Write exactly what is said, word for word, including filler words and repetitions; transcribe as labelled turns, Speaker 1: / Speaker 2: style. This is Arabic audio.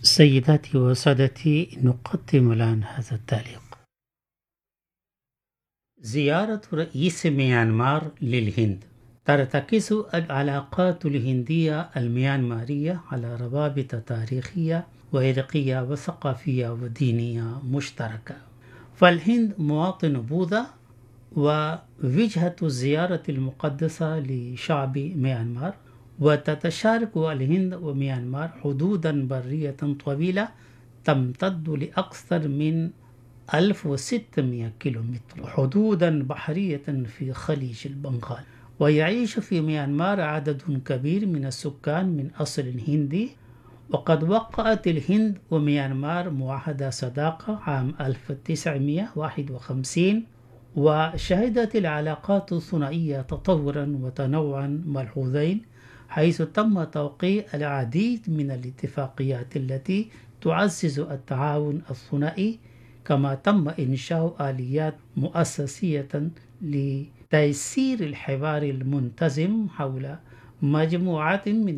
Speaker 1: سيداتي وسادتي، نقدم الآن هذا التعليق. زيارة رئيس ميانمار للهند. ترتكز العلاقات الهندية الميانمارية على روابط تاريخية وعرقية وثقافية ودينية مشتركة. فالهند مواطن بوذا، ووجهة الزيارة المقدسة لشعب ميانمار، وتتشارك الهند وميانمار حدودا برية طويلة تمتد لأكثر من ألف وستمائة كيلومتر، حدودا بحرية في خليج البنغال. ويعيش في ميانمار عدد كبير من السكان من أصل هندي، وقد وقعت الهند وميانمار معاهدة صداقة عام ألف وتسعمائة وواحد وخمسين، وشهدت العلاقات الثنائية تطورا وتنوعا ملحوظين، حيث تم توقيع العديد من الاتفاقيات التي تعزز التعاون الثنائي، كما تم إنشاء آليات مؤسسية لتيسير الحوار المنتظم حول مجموعات من